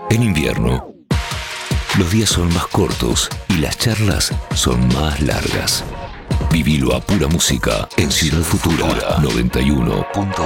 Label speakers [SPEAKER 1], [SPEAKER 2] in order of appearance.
[SPEAKER 1] En invierno, los días son más cortos y las charlas son más largas. Vivilo a pura música en Ciudad Futura 91.1.